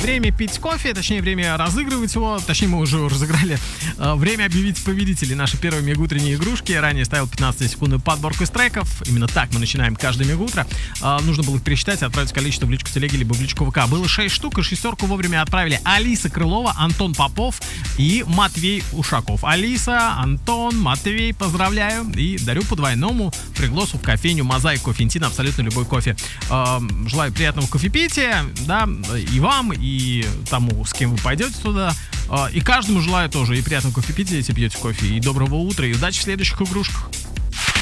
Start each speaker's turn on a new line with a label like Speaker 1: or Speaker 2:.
Speaker 1: время пить кофе, точнее, время разыгрывать его. Точнее, мы уже разыграли. Время объявить победителей. Наши первые мегутренние игрушки. Ранее ставил 15-секундную подборку из треков. Именно так мы начинаем каждое мегутро. Нужно было их пересчитать и отправить количество в личку телеги, либо в личку ВК. Было 6 штук, и шестерку вовремя отправили Алиса Крылова, Антон Попов и Матвей Ушаков. Алиса, Антон, Матвей, поздравляю. И дарю по двойному пригласу в кофейню Мозаик Кофе-Интин, абсолютно любой кофе. Желаю приятного кофепития, да, и вам, и тому, с кем вы пойдете туда. И каждому желаю тоже и приятного кофепития, если пьете кофе, и доброго утра, и удачи в следующих игрушках.